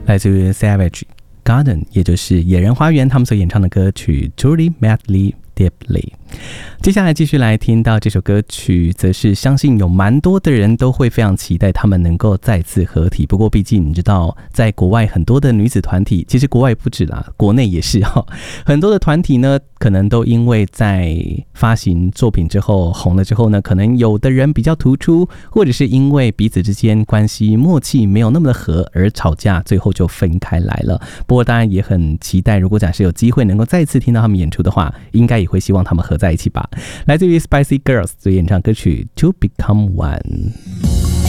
来自于 Savage Garden， 也就是野人花园他们所演唱的歌曲 Truly Madly Deeply。 接下来继续来听到这首歌曲，则是相信有蛮多的人都会非常期待他们能够再次合体。不过毕竟你知道，在国外很多的女子团体，其实国外不止啦，国内也是很多的团体呢，可能都因为在发行作品之后红了之后呢，可能有的人比较突出，或者是因为彼此之间关系默契没有那么的合而吵架，最后就分开来了。不过当然也很期待，如果假设有机会能够再次听到他们演出的话，应该也会希望他们合在一起吧。来自于 Spicy Girls 所演唱歌曲 To Become One。